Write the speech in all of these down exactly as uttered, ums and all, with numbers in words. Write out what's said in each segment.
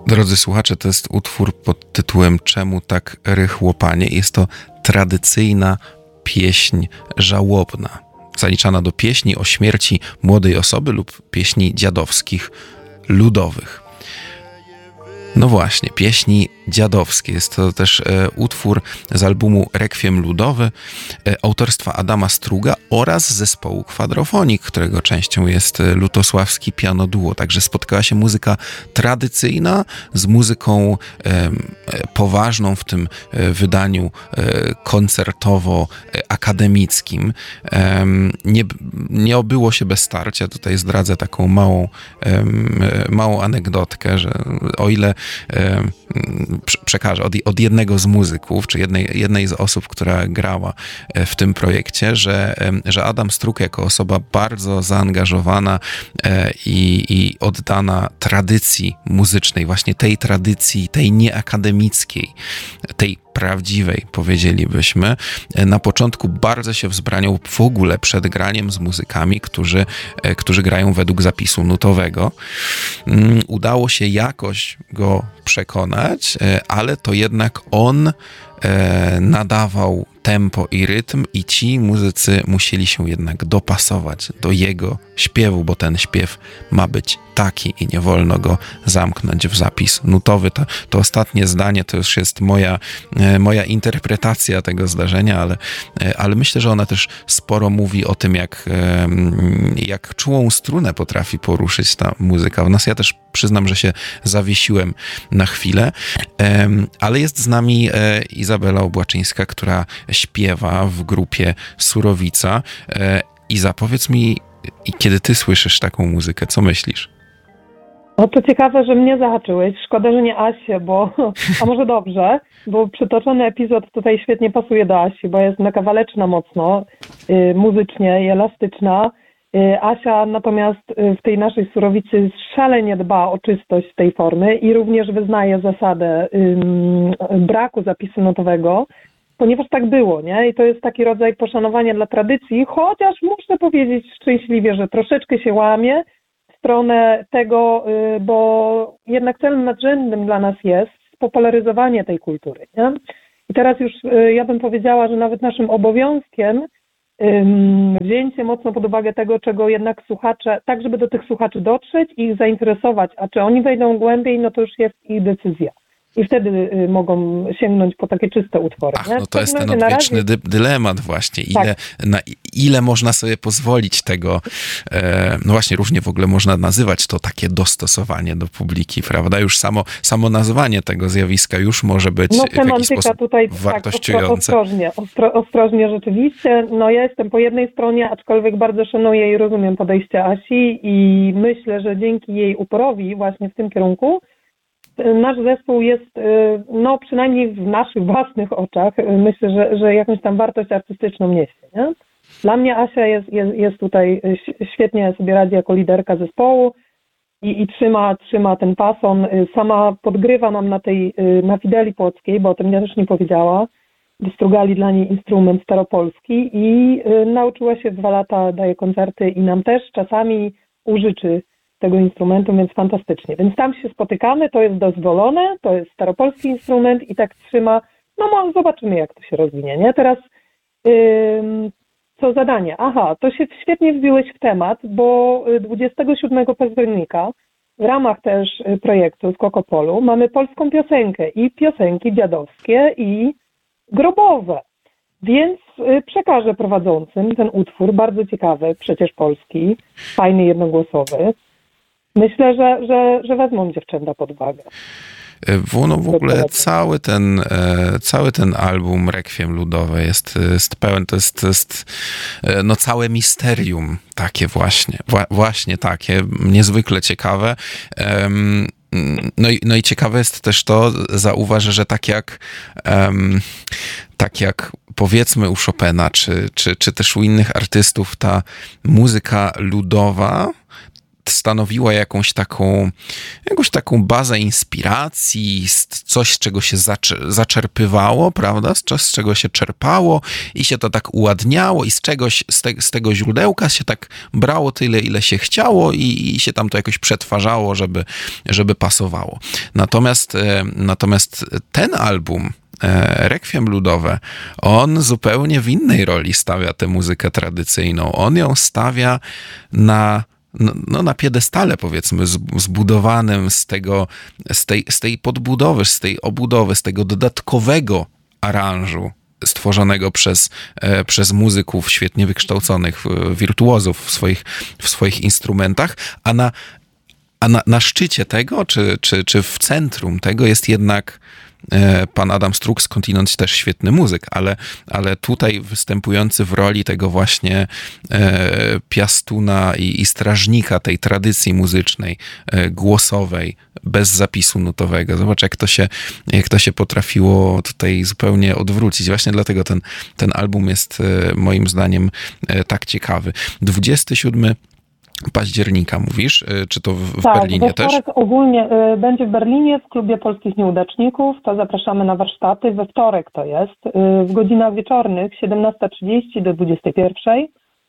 Drodzy słuchacze, to jest utwór pod tytułem Czemu tak rychło, panie? Jest to tradycyjna pieśń żałobna, zaliczana do pieśni o śmierci młodej osoby lub pieśni dziadowskich, ludowych. No właśnie, pieśni dziadowskie. Jest to też e, utwór z albumu Rekwiem Ludowy e, autorstwa Adama Struga oraz zespołu Quadrophonic, którego częścią jest Lutosławski Piano Duo. Także spotkała się muzyka tradycyjna z muzyką e, e, poważną w tym e, wydaniu e, koncertowo-akademickim. E, nie, nie obyło się bez starcia. Tutaj zdradzę taką małą, e, małą anegdotkę, że o ile przekażę od, od jednego z muzyków, czy jednej, jednej z osób, która grała w tym projekcie, że, że Adam Strug jako osoba bardzo zaangażowana i, i oddana tradycji muzycznej, właśnie tej tradycji, tej nieakademickiej, tej prawdziwej, powiedzielibyśmy, na początku bardzo się wzbraniał w ogóle przed graniem z muzykami, którzy, którzy grają według zapisu nutowego. Udało się jakoś go przekonać, ale to jednak on nadawał tempo i rytm i ci muzycy musieli się jednak dopasować do jego śpiewu, bo ten śpiew ma być taki i nie wolno go zamknąć w zapis nutowy. To, to ostatnie zdanie to już jest moja, moja interpretacja tego zdarzenia, ale, ale myślę, że ona też sporo mówi o tym, jak, jak czułą strunę potrafi poruszyć ta muzyka w nas. Ja też przyznam, że się zawiesiłem na chwilę, ale jest z nami Izabela Obłaczyńska, która śpiewa w grupie Surowica. Iza, powiedz mi, kiedy ty słyszysz taką muzykę, co myślisz? No to ciekawe, że mnie zahaczyłeś. Szkoda, że nie Asię, bo... A może dobrze, bo przytoczony epizod tutaj świetnie pasuje do Asi, bo jest mega waleczna mocno, yy, muzycznie i elastyczna. Yy, Asia natomiast w tej naszej Surowicy szalenie dba o czystość tej formy i również wyznaje zasadę yy, braku zapisu notowego, ponieważ tak było, nie? I to jest taki rodzaj poszanowania dla tradycji, chociaż muszę powiedzieć szczęśliwie, że troszeczkę się łamie w stronę tego, bo jednak celem nadrzędnym dla nas jest popularyzowanie tej kultury, nie? I teraz już ja bym powiedziała, że nawet naszym obowiązkiem wzięcie mocno pod uwagę tego, czego jednak słuchacze, tak żeby do tych słuchaczy dotrzeć i ich zainteresować, a czy oni wejdą głębiej, no to już jest ich decyzja. I wtedy y, mogą sięgnąć po takie czyste utwory. Ach, no to jest ten odwieczny dy- dylemat właśnie. Ile, tak. na, ile można sobie pozwolić tego, e, no właśnie różnie w ogóle można nazywać to takie dostosowanie do publiki, prawda? Już samo, samo nazwanie tego zjawiska już może być no, w jakiś sposób tutaj, wartościujące. Tak, ostrożnie, ostro, ostrożnie rzeczywiście. No ja jestem po jednej stronie, aczkolwiek bardzo szanuję i rozumiem podejście Asi i myślę, że dzięki jej uporowi właśnie w tym kierunku nasz zespół jest, no przynajmniej w naszych własnych oczach, myślę, że, że jakąś tam wartość artystyczną niesie, nie? Dla mnie Asia jest, jest, jest tutaj, świetnie sobie radzi jako liderka zespołu i, i trzyma, trzyma ten pason. Sama podgrywa nam na tej, na fideli płockiej, bo o tym ja też nie powiedziała. Wystrugali dla niej instrument staropolski i nauczyła się dwa lata, daje koncerty i nam też czasami użyczy tego instrumentu, więc fantastycznie. Więc tam się spotykamy, to jest dozwolone, to jest staropolski instrument i tak trzyma, no może zobaczymy, jak to się rozwinie, nie? Teraz ym, co zadanie? Aha, to się świetnie wbiłeś w temat, bo dwudziestego siódmego października w ramach też projektu z Kokopolu mamy polską piosenkę i piosenki dziadowskie i grobowe. Więc przekażę prowadzącym ten utwór, bardzo ciekawy, przecież polski, fajny, jednogłosowy. Myślę, że, że, że wezmą dziewczęta pod uwagę. No w ogóle cały ten, cały ten album Rekwiem Ludowe jest, jest pełen, to jest, to jest no całe misterium takie właśnie, właśnie takie, niezwykle ciekawe. No i, no i ciekawe jest też to, zauważę, że tak jak um, tak jak powiedzmy u Chopina, czy, czy, czy też u innych artystów ta muzyka ludowa stanowiła jakąś taką, jakąś taką bazę inspiracji, coś, z czego się zaczerpywało, prawda? Z, z czego się czerpało i się to tak uładniało i z czegoś, z, te, z tego źródełka się tak brało tyle, ile się chciało i, i się tam to jakoś przetwarzało, żeby, żeby pasowało. Natomiast, natomiast ten album, Rekwiem ludowe, on zupełnie w innej roli stawia tę muzykę tradycyjną. On ją stawia na, no, na piedestale, powiedzmy, zbudowanym z tego, z tej, z tej podbudowy, z tej obudowy, z tego dodatkowego aranżu stworzonego przez, przez muzyków świetnie wykształconych, wirtuozów w swoich, w swoich instrumentach, a na, a na, na szczycie tego, czy, czy, czy w centrum tego jest jednak pan Adam Struk, skądinąd też świetny muzyk, ale, ale tutaj występujący w roli tego właśnie e, piastuna i, i strażnika tej tradycji muzycznej, e, głosowej, bez zapisu nutowego. Zobacz, jak to się, jak to się potrafiło tutaj zupełnie odwrócić. Właśnie dlatego ten, ten album jest e, moim zdaniem e, tak ciekawy. dwudziestego siódmego października mówisz? Czy to w, w tak, Berlinie też? Tak, ogólnie y, będzie w Berlinie w Klubie Polskich Nieudaczników. To zapraszamy na warsztaty. We wtorek to jest. Y, w godzinach wieczornych siedemnasta trzydzieści do dwudziestej pierwszej.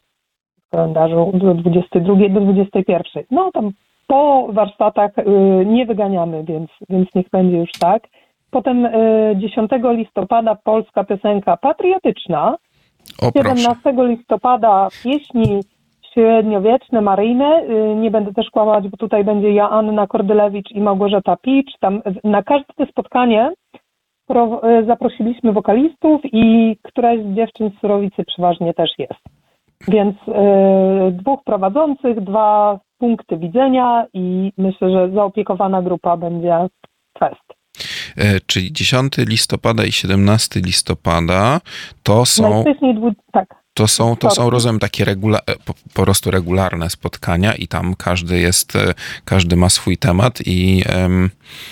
W kalendarzu do dwudziestej drugiej do dwudziestej pierwszej. No tam po warsztatach y, nie wyganiamy, więc, więc niech będzie już tak. Potem y, dziesiątego listopada polska piosenka patriotyczna. O, siedemnastego listopada pieśni średniowieczne, maryjne. Nie będę też kłamać, bo tutaj będzie Joanna Kordylewicz i Małgorzata Picz. Tam na każde spotkanie pro, zaprosiliśmy wokalistów i któraś z dziewczyn z Surowicy przeważnie też jest. Więc y, dwóch prowadzących, dwa punkty widzenia i myślę, że zaopiekowana grupa będzie fest. Czyli dziesiątego listopada i siedemnastego listopada to są... Najwcześniej dwu... tak. To są, to są, rozumiem, takie regula- po, po prostu regularne spotkania i tam każdy jest, każdy ma swój temat i, um,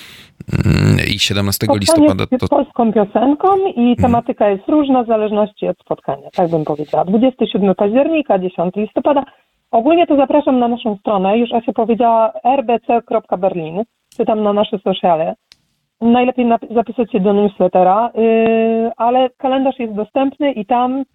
i siedemnastego listopada to... z polską piosenką i tematyka jest różna w zależności od spotkania, tak bym powiedziała. dwudziestego siódmego października, dziesiątego listopada. Ogólnie to zapraszam na naszą stronę, już Asia powiedziała r b c kropka berlin, czy tam na nasze sociale. Najlepiej nap- zapisać się do newslettera, yy, ale kalendarz jest dostępny i tam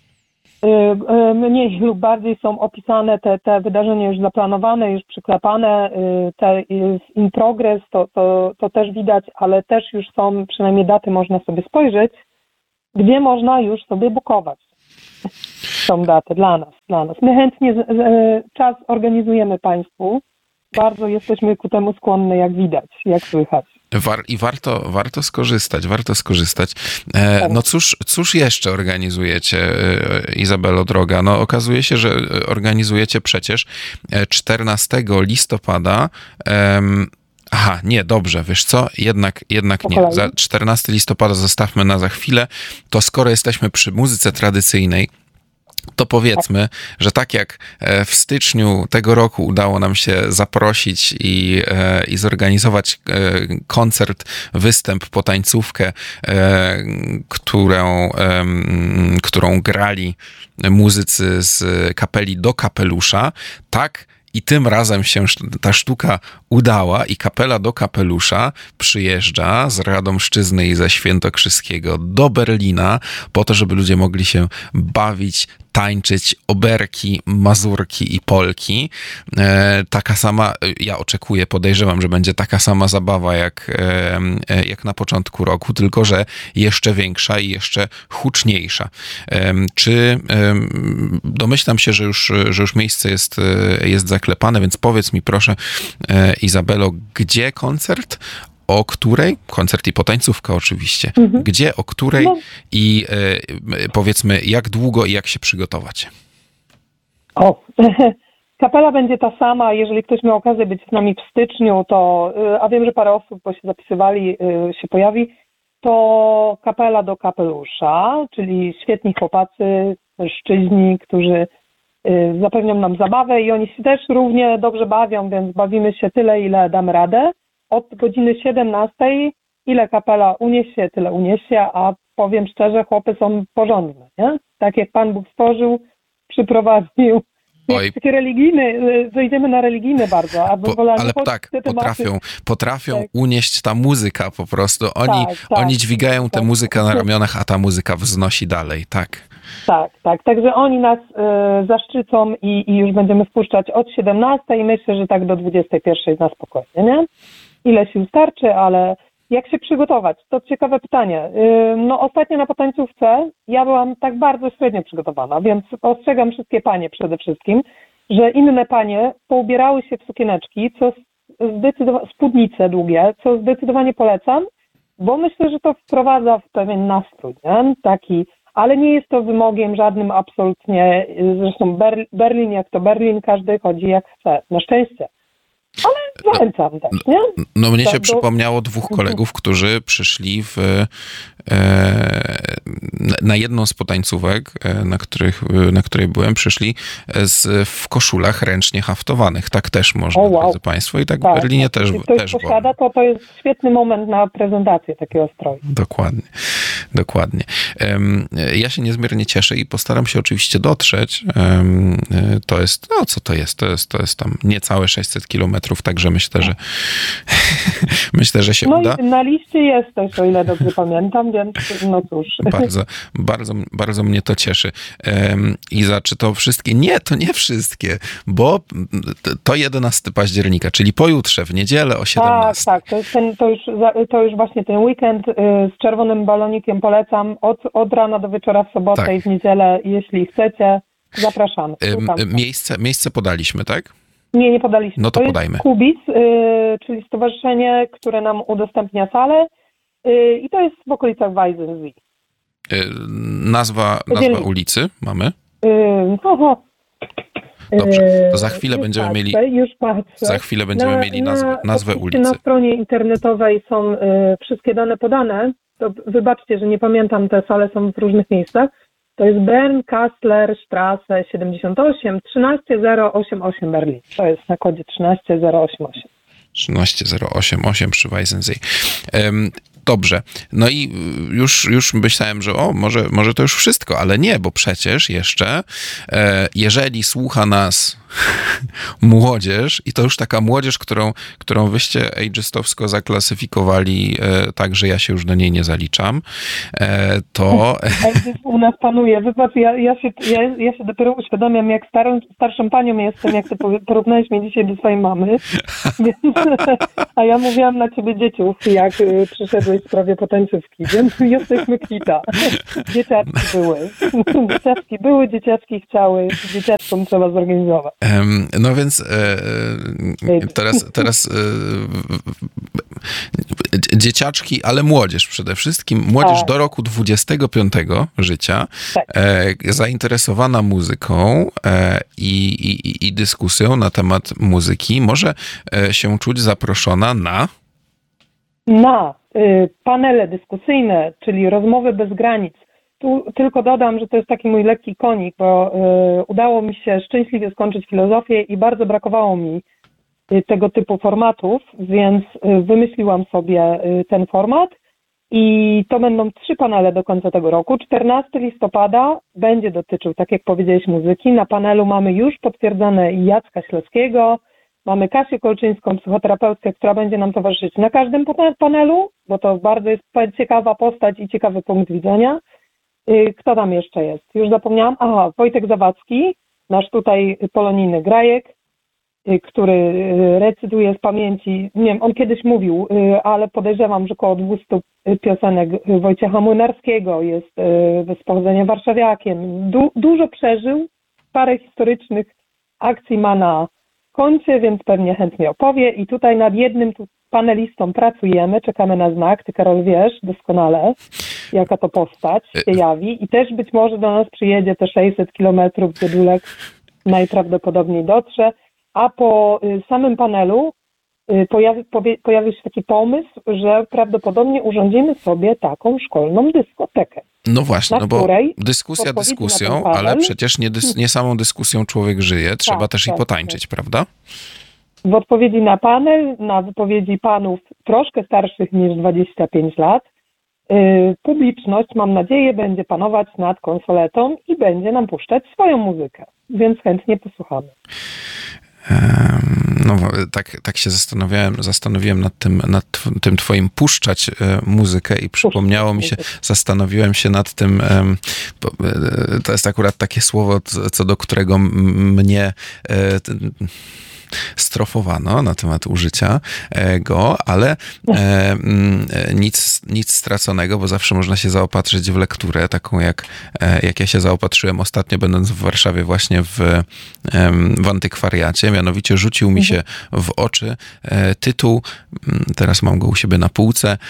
mniej lub bardziej są opisane te, te wydarzenia już zaplanowane, już przyklepane, te in progress, to, to, to też widać, ale też już są, przynajmniej daty można sobie spojrzeć, gdzie można już sobie bukować tą datę dla nas, dla nas. My chętnie z, z, czas organizujemy Państwu, bardzo jesteśmy ku temu skłonne, jak widać, jak słychać. War, I warto, warto skorzystać, warto skorzystać. E, no cóż, cóż jeszcze organizujecie, Izabelo droga? No okazuje się, że organizujecie przecież czternastego listopada em, aha, nie, dobrze, wiesz co? Jednak, jednak nie. Za czternastego listopada zostawmy na za chwilę. To skoro jesteśmy przy muzyce tradycyjnej, to powiedzmy, że tak jak w styczniu tego roku udało nam się zaprosić i, i zorganizować koncert, występ, potańcówkę, którą, którą grali muzycy z kapeli Do Kapelusza, tak i tym razem się ta sztuka udała i kapela Do Kapelusza przyjeżdża z Radomszczyzny i ze Świętokrzyskiego do Berlina po to, żeby ludzie mogli się bawić, tańczyć oberki, mazurki i polki. E, taka sama, ja oczekuję, podejrzewam, że będzie taka sama zabawa jak, e, jak na początku roku, tylko że jeszcze większa i jeszcze huczniejsza. E, czy e, domyślam się, że już, że już miejsce jest, jest zaklepane, więc powiedz mi proszę, e, Izabelo, gdzie koncert? O której? Koncert i potańcówka oczywiście. Mhm. Gdzie, o której no. i e, powiedzmy jak długo i jak się przygotować? O, kapela będzie ta sama. Jeżeli ktoś miał okazję być z nami w styczniu, to, a wiem, że parę osób, bo się zapisywali, się pojawi, to kapela Do Kapelusza, czyli świetni chłopacy, mężczyźni, którzy zapewnią nam zabawę i oni się też równie dobrze bawią, więc bawimy się tyle, ile damy radę. Od godziny siedemnastej, ile kapela uniesie, tyle uniesie, a powiem szczerze, chłopy są porządne, nie? Tak jak Pan Bóg stworzył, przyprowadził, Oj. Taki religijny, zejdziemy na religijny bardzo. A Po, ale tak, potrafią, potrafią tak. unieść ta muzyka po prostu. Oni, tak, tak, oni dźwigają tak, tę muzykę na ramionach, a ta muzyka wznosi dalej, tak. Tak, tak. Także oni nas y, zaszczycą i, i już będziemy wpuszczać od siedemnastej i myślę, że tak do dwudziestej pierwszej na spokojnie, nie? Ile sił starczy, ale jak się przygotować? To ciekawe pytanie. Y, no ostatnio na potańcówce ja byłam tak bardzo średnio przygotowana, więc ostrzegam wszystkie panie przede wszystkim, że inne panie poubierały się w sukieneczki, co zdecydowanie, spódnice długie, co zdecydowanie polecam, bo myślę, że to wprowadza w pewien nastrój, nie? Taki, ale nie jest to wymogiem żadnym absolutnie, zresztą Ber- Berlin jak to Berlin, każdy chodzi jak chce, na szczęście. Ale zachęcam też, nie? No mnie tak, się do... przypomniało dwóch kolegów, którzy przyszli w, e, na jedną z potańcówek, na, których, na której byłem, przyszli z, w koszulach ręcznie haftowanych. Tak też można, oh, wow. drodzy Państwo. I tak, tak w Berlinie tak. też Jeśli ktoś też posiada, to to jest świetny moment na prezentację takiego stroju. Dokładnie, dokładnie. Ja się niezmiernie cieszę i postaram się oczywiście dotrzeć. To jest, no co to jest? To jest, to jest tam niecałe sześćset kilometrów, także myślę, że myślę, że się no uda. No i na liście jest też, o ile dobrze pamiętam, więc no cóż. Bardzo, bardzo, bardzo mnie to cieszy. Iza, czy to wszystkie? Nie, to nie wszystkie, bo to jedenastego października, czyli pojutrze, w niedzielę o siedemnastej. Tak, tak, to, jest ten, to, już, to już właśnie ten weekend z czerwonym balonikiem polecam od, od rana do wieczora w sobotę tak. i w niedzielę, jeśli chcecie, zapraszamy. Miejsce, miejsce podaliśmy, tak? Nie, nie podaliśmy. No to, to podajmy. Jest Kubis, y, czyli stowarzyszenie, które nam udostępnia salę y, i to jest w okolicach Weissensee. Y, nazwa, nazwa ulicy mamy? Y, ho, ho. Dobrze, to za chwilę już będziemy patrzę, mieli już patrzę. za chwilę będziemy na, mieli nazwę, nazwę na, ulicy. Na stronie internetowej są y, wszystkie dane podane. To wybaczcie, że nie pamiętam, te sale są w różnych miejscach. To jest Bernkastlerstraße siedemdziesiąt osiem, trzynaście zero osiemdziesiąt osiem Berlin. To jest na kodzie trzynaście zero osiemdziesiąt osiem. trzynaście zero osiemdziesiąt osiem przy Weissensee. Um, Dobrze. No i już, już myślałem, że o, może, może to już wszystko, ale nie, bo przecież jeszcze e, jeżeli słucha nas młodzież i to już taka młodzież, którą, którą wyście ageistowsko zaklasyfikowali e, tak, że ja się już do niej nie zaliczam, e, to... U nas panuje. Wybacz, ja, ja, się, ja, ja się dopiero uświadamiam, jak starą, starszą panią jestem, jak ty porównałeś mnie dzisiaj do swojej mamy. Więc, a ja mówiłam na ciebie dzieciów, jak y, przyszedłeś w sprawie potańcówki, więc jesteśmy kwita. Dzieciaczki były. Dzieciaczki były, dzieciaczki chciały, dzieciaczkom trzeba zorganizować. Um, no więc e, teraz, teraz e, dzieciaczki, ale młodzież przede wszystkim, młodzież tak. do roku dwudziestego piątego życia, tak. e, zainteresowana muzyką e, i, i, i dyskusją na temat muzyki, może e, się czuć zaproszona na... Na y, panele dyskusyjne, czyli rozmowy bez granic. Tu tylko dodam, że to jest taki mój lekki konik, bo y, udało mi się szczęśliwie skończyć filozofię i bardzo brakowało mi y, tego typu formatów, więc y, wymyśliłam sobie y, ten format i to będą trzy panele do końca tego roku. czternastego listopada będzie dotyczył, tak jak powiedziałeś, muzyki. Na panelu mamy już potwierdzone Jacka Śleskiego, mamy Kasię Kolczyńską, psychoterapeutkę, która będzie nam towarzyszyć na każdym panelu, bo to bardzo jest ciekawa postać i ciekawy punkt widzenia. Kto tam jeszcze jest? Już zapomniałam. Aha, Wojtek Zawadzki, nasz tutaj polonijny grajek, który recytuje z pamięci, nie wiem, on kiedyś mówił, ale podejrzewam, że około dwieście piosenek Wojciecha Młynarskiego, jest z pochodzenia warszawiakiem. Du- dużo przeżył, parę historycznych akcji ma na koncie, więc pewnie chętnie opowie i tutaj nad jednym tu panelistą pracujemy, czekamy na znak, ty Karol wiesz doskonale, jaka to postać się jawi i też być może do nas przyjedzie te sześćset kilometrów, gdzie Dulek najprawdopodobniej dotrze, a po samym panelu pojawi, pojawi się taki pomysł, że prawdopodobnie urządzimy sobie taką szkolną dyskotekę. No właśnie, no bo dyskusja dyskusją, ale przecież nie, dys, nie samą dyskusją człowiek żyje, trzeba tak, też tak, i potańczyć, tak. prawda? W odpowiedzi na panel, na wypowiedzi panów troszkę starszych niż dwadzieścia pięć lat, publiczność, mam nadzieję, będzie panować nad konsoletą i będzie nam puszczać swoją muzykę, więc chętnie posłuchamy. No tak, tak się zastanawiałem, zastanowiłem nad tym, nad tym twoim puszczać muzykę i przypomniało mi się, zastanowiłem się nad tym, to jest akurat takie słowo, co do którego mnie strofowano na temat użycia go, ale e, nic, nic straconego, bo zawsze można się zaopatrzyć w lekturę, taką jak, jak ja się zaopatrzyłem ostatnio, będąc w Warszawie właśnie w, w antykwariacie. Mianowicie rzucił mi się w oczy tytuł, teraz mam go u siebie na półce,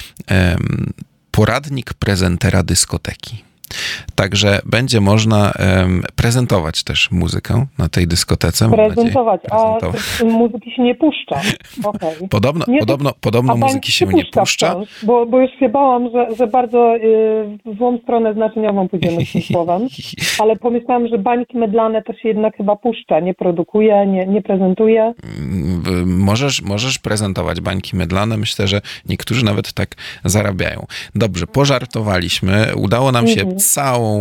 Poradnik prezentera dyskoteki. Także będzie można um, prezentować też muzykę na tej dyskotece. Prezentować, prezentować. A muzyki się nie puszcza. Okay. Podobno, nie podobno, podobno muzyki się nie puszcza. Wciąż, bo, bo już się bałam, że, że bardzo y, w złą stronę znaczeniową pójdziemy z tym słowem, ale pomyślałam, że bańki mydlane to się jednak chyba puszcza, nie produkuje, nie, nie prezentuje. Możesz, możesz prezentować bańki mydlane. Myślę, że niektórzy nawet tak zarabiają. Dobrze, pożartowaliśmy. Udało nam się mm-hmm. całą,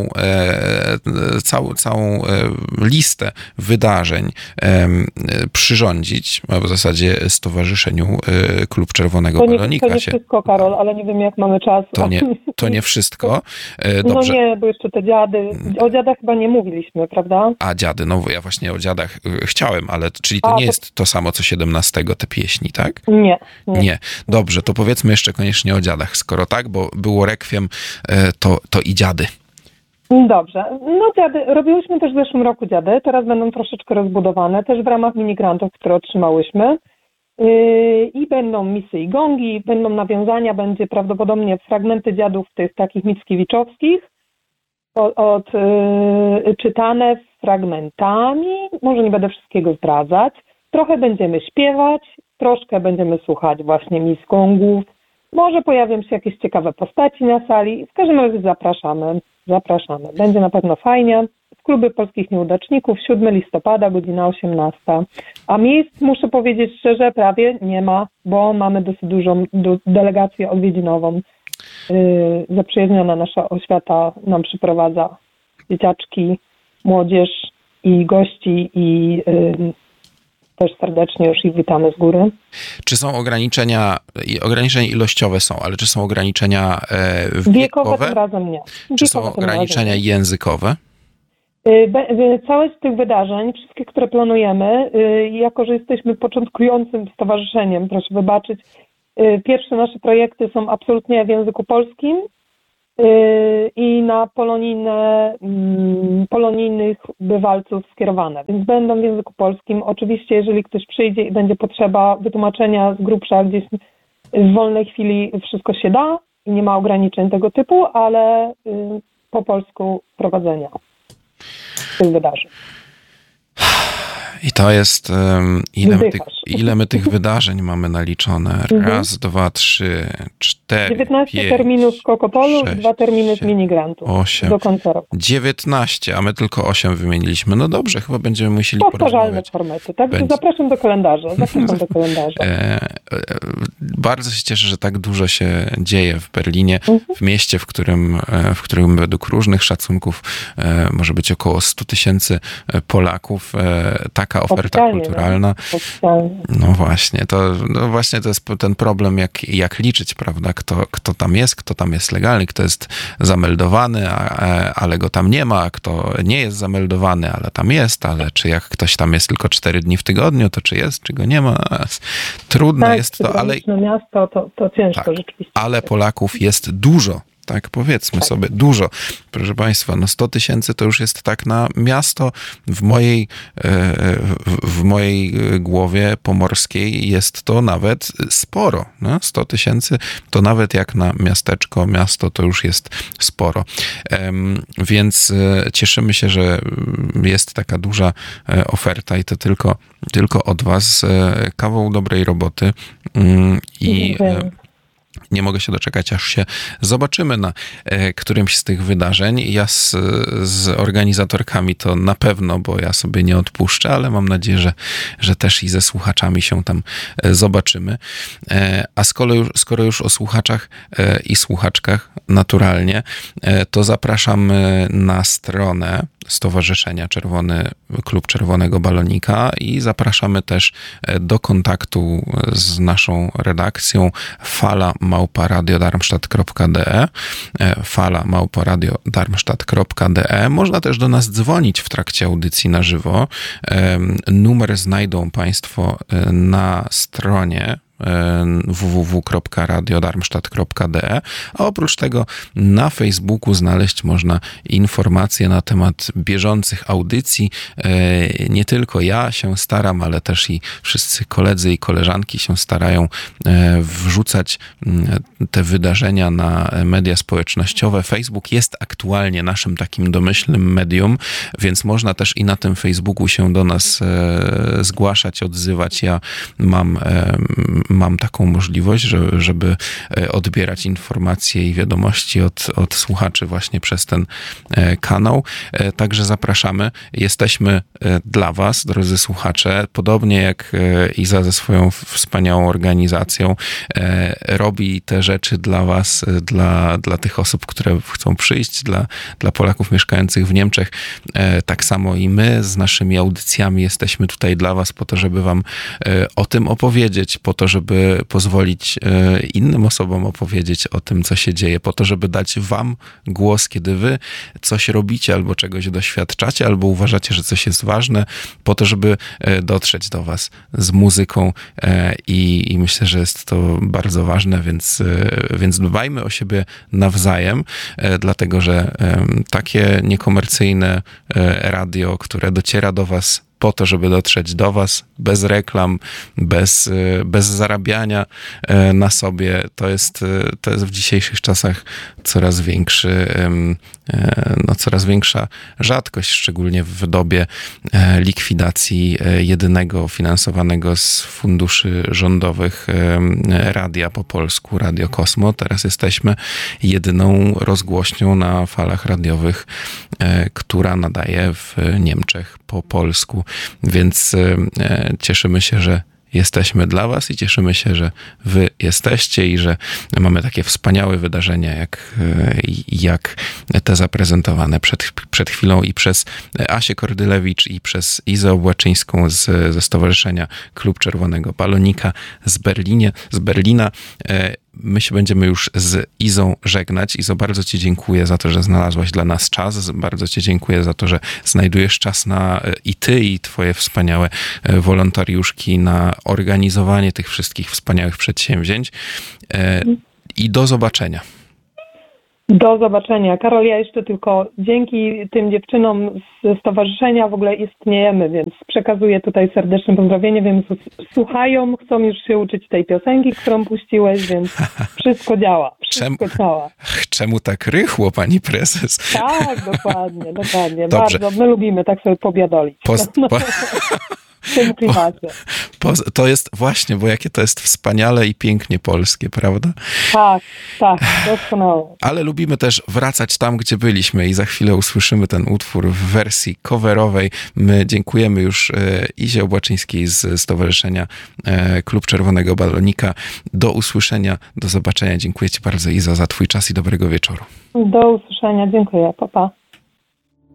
e, całą, całą e, listę wydarzeń e, przyrządzić, a w zasadzie Stowarzyszeniu e, Klub Czerwonego to nie, Balonika to nie się... wszystko, Karol, ale nie wiem, jak mamy czas. To nie, to nie wszystko. E, dobrze. No nie, bo jeszcze te dziady. O dziadach chyba nie mówiliśmy, prawda? A dziady, no ja właśnie o dziadach chciałem, ale czyli to a, nie to... jest to samo, co siedemnastego te pieśni, tak? Nie, nie. Nie. Dobrze, to powiedzmy jeszcze koniecznie o dziadach, skoro tak, bo było rekwiem, to, to i dziady. Dobrze. No dziady, robiłyśmy też w zeszłym roku dziady, teraz będą troszeczkę rozbudowane, też w ramach minigrantów, które otrzymałyśmy. Yy, I będą misy i gongi, będą nawiązania, będzie prawdopodobnie fragmenty dziadów tych takich mickiewiczowskich, od, od yy, czytane fragmentami, może nie będę wszystkiego zdradzać. Trochę będziemy śpiewać, troszkę będziemy słuchać właśnie mis gongów, może pojawią się jakieś ciekawe postaci na sali, w każdym razie zapraszamy. Zapraszamy. Będzie na pewno fajnie. W Klubie Polskich Nieudaczników, siódmego listopada, godzina osiemnasta. A miejsc, muszę powiedzieć szczerze, prawie nie ma, bo mamy dosyć dużą delegację odwiedzinową. Yy, zaprzyjaźniona nasza oświata nam przyprowadza dzieciaczki, młodzież i gości i yy, też serdecznie już ich witamy z góry. Czy są ograniczenia, ograniczenia ilościowe są, ale czy są ograniczenia e, wiekowe? Wiekowe tym razem nie. Wiekowe czy są ograniczenia nie. językowe? Całe z tych wydarzeń, wszystkie, które planujemy, jako że jesteśmy początkującym stowarzyszeniem, proszę wybaczyć, pierwsze nasze projekty są absolutnie w języku polskim i na polonijne, polonijnych bywalców skierowane, więc będą w języku polskim. Oczywiście, jeżeli ktoś przyjdzie i będzie potrzeba wytłumaczenia z grubsza gdzieś w wolnej chwili, wszystko się da i nie ma ograniczeń tego typu, ale po polsku prowadzenia tych wydarzeń. I to jest, um, ile, my tych, ile my tych wydarzeń mamy naliczone? Raz, mhm. dwa, trzy, cztery, dziewiętnaście pięć, terminów z Kokopolu i dwa terminy z minigrantów osiem, do końca roku. dziewiętnaście, a my tylko osiem wymieniliśmy. No dobrze, chyba będziemy musieli powtarzalne porozmawiać. formaty, tak? Będzie... Zapraszam do kalendarza. Zapraszam do kalendarza. E, e, bardzo się cieszę, że tak dużo się dzieje w Berlinie, mhm. w mieście, w którym, w którym według różnych szacunków e, może być około sto tysięcy Polaków. E, taka oferta Oficjalnie, kulturalna. No. no właśnie, to no właśnie to jest ten problem, jak, jak liczyć, prawda? Kto, kto tam jest, kto tam jest legalny, kto jest zameldowany, a, ale go tam nie ma, a kto nie jest zameldowany, ale tam jest, ale czy jak ktoś tam jest tylko cztery dni w tygodniu, to czy jest, czy go nie ma? Trudne tak, jest to, ale... miasto, to, to ciężko tak, rzeczywiście. Ale Polaków jest dużo. Tak, powiedzmy tak. sobie, dużo. Proszę Państwa, no sto tysięcy to już jest tak na miasto w mojej, w mojej głowie pomorskiej jest to nawet sporo. No? sto tysięcy to nawet jak na miasteczko, miasto to już jest sporo. Więc cieszymy się, że jest taka duża oferta i to tylko, tylko od Was kawał dobrej roboty i Nie mogę się doczekać, aż się zobaczymy na e, którymś z tych wydarzeń. Ja z, z organizatorkami to na pewno, bo ja sobie nie odpuszczę, ale mam nadzieję, że, że też i ze słuchaczami się tam e, zobaczymy. E, a skoro już, skoro już o słuchaczach e, i słuchaczkach naturalnie, e, to zapraszam na stronę Stowarzyszenia Czerwony Klub Czerwonego Balonika i zapraszamy też do kontaktu z naszą redakcją fala małpa radiodarmstadt kropka de, fala małpa radiodarmstadt kropka de. Można też do nas dzwonić w trakcie audycji na żywo. Numer znajdą Państwo na stronie w w w kropka radiodarmstadt kropka de, a oprócz tego na Facebooku znaleźć można informacje na temat bieżących audycji. Nie tylko ja się staram, ale też i wszyscy koledzy i koleżanki się starają wrzucać te wydarzenia na media społecznościowe. Facebook jest aktualnie naszym takim domyślnym medium, więc można też i na tym Facebooku się do nas zgłaszać, odzywać. Ja mam mam taką możliwość, że, żeby odbierać informacje i wiadomości od, od słuchaczy właśnie przez ten kanał. Także zapraszamy. Jesteśmy dla Was, drodzy słuchacze. Podobnie jak Iza ze swoją wspaniałą organizacją robi te rzeczy dla Was, dla, dla tych osób, które chcą przyjść, dla, dla Polaków mieszkających w Niemczech. Tak samo i my z naszymi audycjami jesteśmy tutaj dla Was po to, żeby Wam o tym opowiedzieć, po to, żeby pozwolić innym osobom opowiedzieć o tym, co się dzieje, po to, żeby dać Wam głos, kiedy Wy coś robicie albo czegoś doświadczacie, albo uważacie, że coś jest ważne, po to, żeby dotrzeć do Was z muzyką i, i myślę, że jest to bardzo ważne, więc, więc dbajmy o siebie nawzajem, dlatego, że takie niekomercyjne radio, które dociera do Was po to, żeby dotrzeć do Was, bez reklam, bez, bez zarabiania na sobie. To jest, to jest w dzisiejszych czasach coraz większy, no coraz większa rzadkość, szczególnie w dobie likwidacji jedynego finansowanego z funduszy rządowych radia po polsku, Radio Kosmo. Teraz jesteśmy jedyną rozgłośnią na falach radiowych, która nadaje w Niemczech po polsku. Więc cieszymy się, że jesteśmy dla Was i cieszymy się, że Wy jesteście i że mamy takie wspaniałe wydarzenia, jak, jak te zaprezentowane przed, przed chwilą i przez Asię Kordylewicz i przez Izę Obłaczyńską z, ze Stowarzyszenia Klub Czerwonego Balonika z Berlinie, z Berlina. My się będziemy już z Izą żegnać. Izo, bardzo Ci dziękuję za to, że znalazłaś dla nas czas. Bardzo Ci dziękuję za to, że znajdujesz czas na i Ty, i Twoje wspaniałe wolontariuszki na organizowanie tych wszystkich wspaniałych przedsięwzięć. I do zobaczenia. Do zobaczenia. Karol, ja jeszcze tylko dzięki tym dziewczynom z stowarzyszenia w ogóle istniejemy, więc przekazuję tutaj serdeczne pozdrowienie, więc słuchają, chcą już się uczyć tej piosenki, którą puściłeś, więc wszystko działa. Wszystko czemu, działa. Czemu tak rychło, pani prezes? Tak, dokładnie, dokładnie. Dobrze. Bardzo. My lubimy tak sobie pobiadolić. Post, po... W tym klimacie. Po, to jest właśnie, bo jakie to jest wspaniale i pięknie polskie, prawda? Tak, tak, doskonale. Ale lubimy też wracać tam, gdzie byliśmy i za chwilę usłyszymy ten utwór w wersji coverowej. My dziękujemy już Izie Obłaczyńskiej z Stowarzyszenia Klub Czerwonego Balonika. Do usłyszenia, do zobaczenia. Dziękuję Ci bardzo, Iza, za Twój czas i dobrego wieczoru. Do usłyszenia, dziękuję, pa, pa.